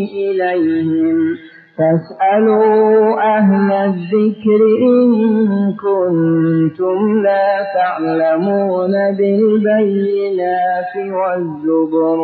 إليهم فاسألوا أهل الذكر إن كنتم لا تعلمون بالبينات والزبر